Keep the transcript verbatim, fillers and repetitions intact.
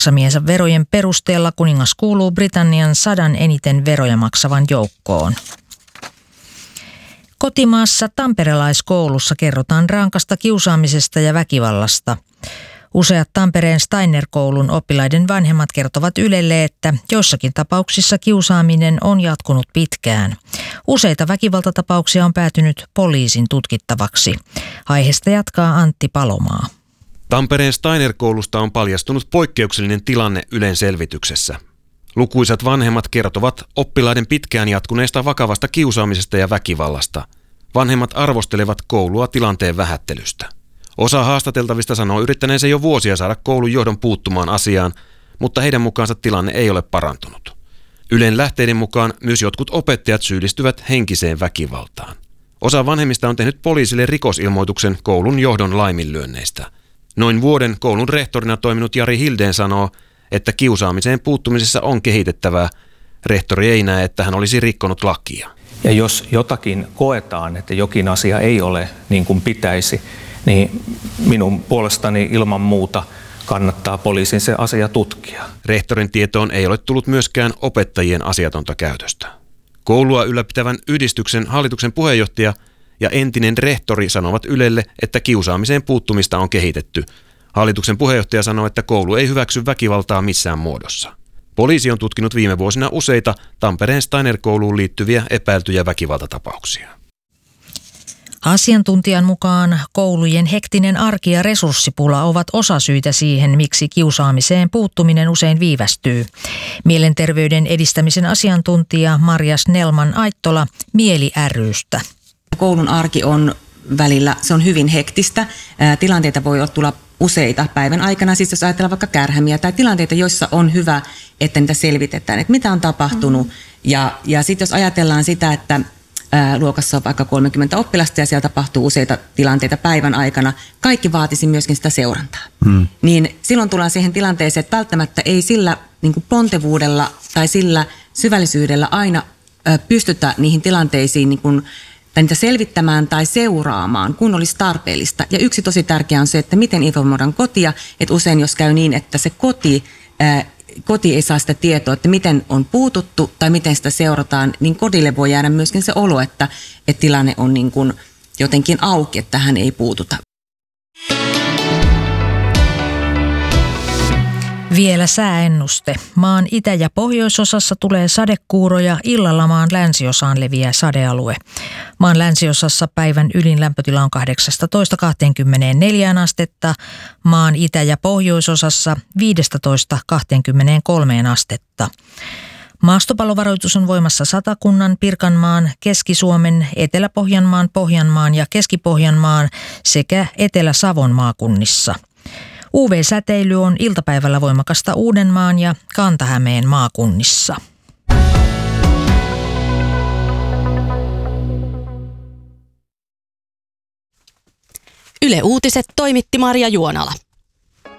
Maksamiensa verojen perusteella kuningas kuuluu Britannian sadan eniten veroja maksavan joukkoon. Kotimaassa tamperelaiskoulussa kerrotaan rankasta kiusaamisesta ja väkivallasta. Useat Tampereen Steiner-koulun oppilaiden vanhemmat kertovat Ylelle, että joissakin tapauksissa kiusaaminen on jatkunut pitkään. Useita väkivaltatapauksia on päätynyt poliisin tutkittavaksi. Aiheesta jatkaa Antti Palomaa. Tampereen Steiner-koulusta on paljastunut poikkeuksellinen tilanne Ylen selvityksessä. Lukuisat vanhemmat kertovat oppilaiden pitkään jatkuneesta vakavasta kiusaamisesta ja väkivallasta. Vanhemmat arvostelevat koulua tilanteen vähättelystä. Osa haastateltavista sanoo yrittäneensä jo vuosia saada koulun johdon puuttumaan asiaan, mutta heidän mukaansa tilanne ei ole parantunut. Ylen lähteiden mukaan myös jotkut opettajat syyllistyvät henkiseen väkivaltaan. Osa vanhemmista on tehnyt poliisille rikosilmoituksen koulun johdon laiminlyönneistä. Noin vuoden koulun rehtorina toiminut Jari Hildén sanoo, että kiusaamiseen puuttumisessa on kehitettävää. Rehtori ei näe, että hän olisi rikkonut lakia. Ja jos jotakin koetaan, että jokin asia ei ole niin kuin pitäisi, niin minun puolestani ilman muuta kannattaa poliisin se asia tutkia. Rehtorin tietoon ei ole tullut myöskään opettajien asiatonta käytöstä. Koulua ylläpitävän yhdistyksen hallituksen puheenjohtaja ja entinen rehtori sanovat Ylelle, että kiusaamiseen puuttumista on kehitetty. Hallituksen puheenjohtaja sanoo, että koulu ei hyväksy väkivaltaa missään muodossa. Poliisi on tutkinut viime vuosina useita Tampereen Steiner-kouluun liittyviä epäiltyjä väkivaltatapauksia. Asiantuntijan mukaan koulujen hektinen arki ja resurssipula ovat osasyitä siihen, miksi kiusaamiseen puuttuminen usein viivästyy. Mielenterveyden edistämisen asiantuntija Marja Snellman-Aittola Mieli ry:stä. Koulun arki on välillä, se on hyvin hektistä. Tilanteita voi tulla useita päivän aikana, siis jos ajatellaan vaikka kärhämiä tai tilanteita, joissa on hyvä, että niitä selvitetään, että mitä on tapahtunut. Mm. Ja, ja sitten jos ajatellaan sitä, että ää, luokassa on vaikka kolmekymmentä oppilasta ja siellä tapahtuu useita tilanteita päivän aikana, kaikki vaatisi myöskin sitä seurantaa. Mm. Niin silloin tullaan siihen tilanteeseen, että välttämättä ei sillä niin kuin pontevuudella tai sillä syvällisyydellä aina ää, pystytä niihin tilanteisiin niin kuin tai niitä selvittämään tai seuraamaan, kun olisi tarpeellista. Ja yksi tosi tärkeä on se, että miten informoidaan kotia, että usein jos käy niin, että se koti, ää, koti ei saa sitä tietoa, että miten on puututtu tai miten sitä seurataan, niin kodille voi jäädä myöskin se olo, että, että tilanne on niin kuin jotenkin auki, että tähän ei puututa. Vielä sääennuste. Maan itä- ja pohjoisosassa tulee sadekuuroja, illalla maan länsiosaan leviää sadealue. Maan länsiosassa päivän ylin lämpötila on kahdeksastatoista kahteenkymmeneenneljään astetta, maan itä- ja pohjoisosassa viidestätoista kahteenkymmeneenkolmeen astetta. Maastopallovaroitus on voimassa Satakunnan, Pirkanmaan, Keski-Suomen, Etelä-Pohjanmaan, Pohjanmaan ja Keski-Pohjanmaan sekä Etelä-Savon maakunnissa. U V-säteily on iltapäivällä voimakasta Uudenmaan ja Kanta-Hämeen maakunnissa. Yle Uutiset toimitti Marja Juonala.